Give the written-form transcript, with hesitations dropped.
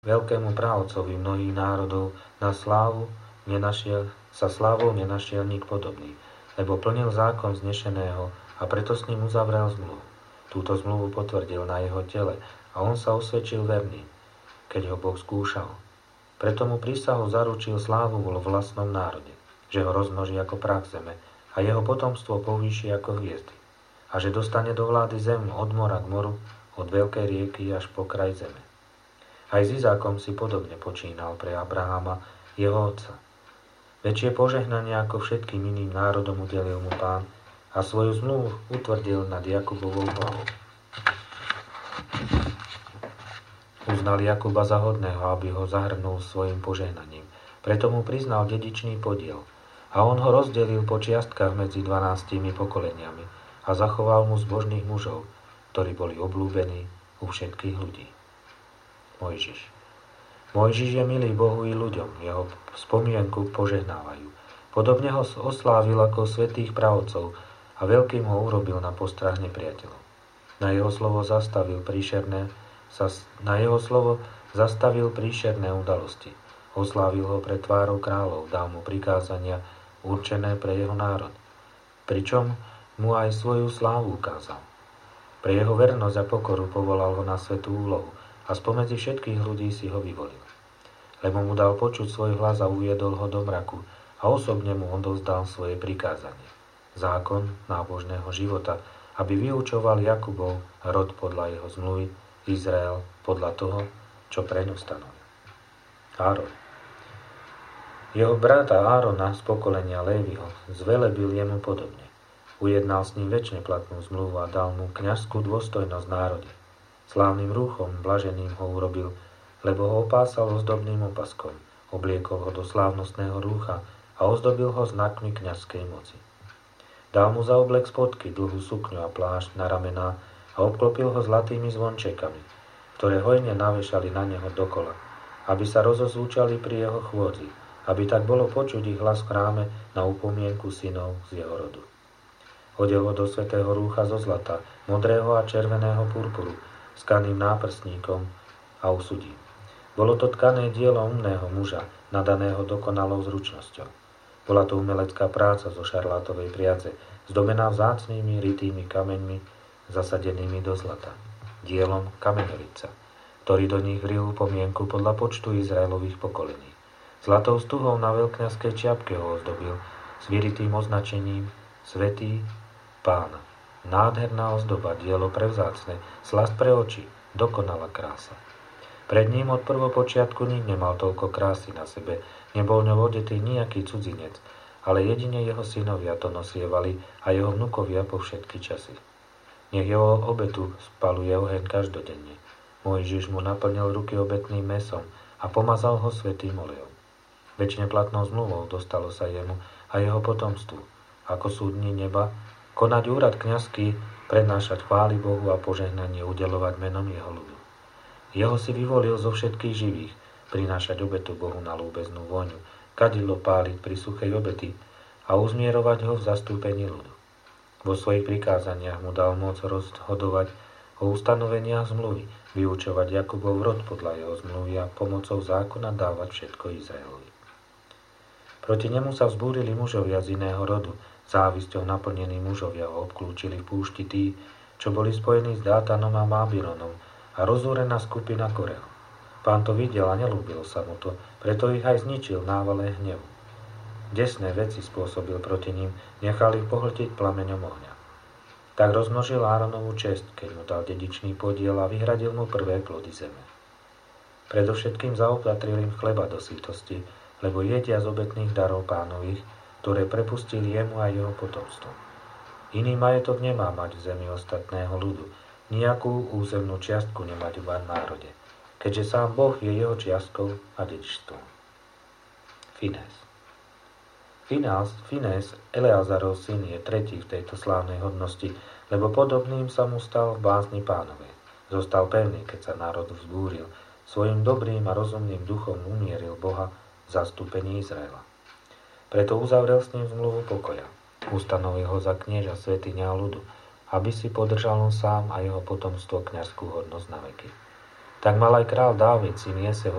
veľkému právcovi mnohých národov na slávou nenašiel nik podobný, lebo plnil zákon znešeného a preto s ním uzavrel zmluvu. Túto zmluvu potvrdil na jeho tele a on sa osvedčil verný, keď ho Boh skúšal. Preto mu prísahou zaručil slávu vo vlastnom národe, že ho rozmnoží ako prach zeme a jeho potomstvo povýši ako hviezdy a že dostane do vlády zem od mora k moru, od veľkej rieky až po kraj zeme. Aj s Izákom si podobne počínal pre Abraháma, jeho otca. Väčšie požehnanie ako všetkým iným národom udelil mu Pán a svoju zmluvu utvrdil nad Jakubovou hlavou. Uznal Jakuba za hodného, aby ho zahrnul svojim požehnaním. Preto mu priznal dedičný podiel a on ho rozdelil po čiastkách medzi 12 pokoleniami a zachoval mu zbožných mužov, ktorí boli obľúbení u všetkých ľudí. Mojžiš je milý Bohu i ľuďom, jeho spomienku požehnávajú. Podobne ho oslávil ako svätých pravcov a veľkým ho urobil na postrach nepriateľov. Na jeho slovo zastavil príšerné udalosti. Oslávil ho pred tvárou kráľov, dal mu prikázania určené pre jeho národ, pričom mu aj svoju slávu ukázal. Pre jeho vernosť a pokoru povolal ho na svätú úlohu a spomedzi všetkých ľudí si ho vyvolil. Lebo mu dal počuť svoj hlas a uviedol ho do mraku a osobne mu odovzdal svoje prikázanie. Zákon nábožného života, aby vyučoval Jakubov rod podľa jeho zmluvy, Izrael podľa toho, čo pre ňu stanovil. Áron. Jeho brata Árona z pokolenia Léviho zvelebil jemu podobne. Ujednal s ním večne platnú zmluvu a dal mu kňazskú dôstojnosť v národe. Slávnym rúchom blaženým ho urobil, lebo ho opásal ozdobným opaskom, obliekol ho do slávnostného rúcha a ozdobil ho znakmi kňazskej moci. Dal mu za oblek spodky, dlhú sukňu a plášť na ramená a obklopil ho zlatými zvončekami, ktoré hojne navešali na neho dokola, aby sa rozozúčali pri jeho chôdzi, aby tak bolo počuť ich hlas v chráme na upomienku synov z jeho rodu. Hodil ho do svätého rúcha zo zlata, modrého a červeného purpuru, s tkaným náprstníkom a usudím. Bolo to tkané dielo umného muža, nadaného dokonalou zručnosťou. Bola to umelecká práca zo šarlátovej priadze, zdobená vzácnými rytými kameňmi, zasadenými do zlata. Dielom kameňovica, ktorý do nich vril upomienku podľa počtu Izraelových pokolení. Zlatou stuhou na veľkňazskej čiapke ho ozdobil s vyritým označením Svätý Pána. Nádherná ozdoba, dielo prevzácne, slasť pre oči, dokonalá krása. Pred ním od prvopočiatku nik nemal toľko krásy na sebe, nebol ňou odetý nejaký cudzinec, ale jedine jeho synovia to nosievali a jeho vnukovia po všetky časy. Nech jeho obetu spaluje oheň každodenne. Mojžiš mu naplnil ruky obetným mäsom a pomazal ho svätým olejom. Večne platnou zmluvou dostalo sa jemu a jeho potomstvu, ako súdni neba, konať úrad kňazský, prednášať chvály Bohu a požehnanie udeľovať menom jeho ľudu. Jeho si vyvolil zo všetkých živých, prinášať obetu Bohu na ľúbeznú vôňu, kadidlo páliť pri suchej obety a uzmierovať ho v zastúpení ľudu. Vo svojich prikázaniach mu dal moc rozhodovať o ustanoveniach zmluvy, vyučovať Jakubov rod podľa jeho zmluvy a pomocou zákona dávať všetko Izraelovi. Proti nemu sa vzbúrili mužovia z iného rodu, závisťou naplnení mužovia ho obklúčili v púšti tí, čo boli spojení s Dátanom a Mábironom a rozúrená skupina Koreho. Pán to videl a nelúbilo sa mu to, preto ich aj zničil v návale hnevu. Desné veci spôsobil proti ním, nechal ich pohltiť plameňom ohňa. Tak rozmnožil Áronovú česť, keď mu dal dedičný podiel a vyhradil mu prvé plody zeme. Predovšetkým zaopatril im chleba do sítosti, lebo jedia z obetných darov Pánových, ktoré prepustili jemu a jeho potomstvu. Iný majetok nemá mať v zemi ostatného ľudu, nejakú územnú čiastku nemať v národe, keďže sám Boh je jeho čiastkou a dedičstvom. Finés, Eleazarov syn, je tretí v tejto slávnej hodnosti, lebo podobným sa mu stal v bázni Pánovej. Zostal pevný, keď sa národ vzbúril, svojim dobrým a rozumným duchom umieril Boha v zastúpení Izraela. Preto uzavrel s ním zmluvu pokoja. Ustanovil ho za knieža svätyňa ľudu, aby si podržal on sám a jeho potomstvo kňazskú hodnosť na veky. Tak mal aj král Dávid, syn Jeseho,